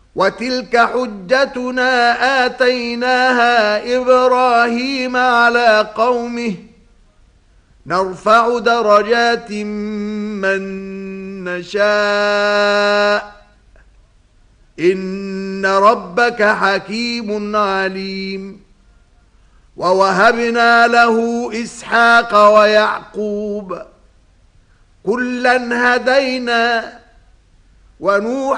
وتلك حجتنا آتيناها إبراهيم على قومه نرفع درجات من نشاء إن ربك حكيم عليم. ووهبنا له إسحاق ويعقوب كلا هدينا ونوحا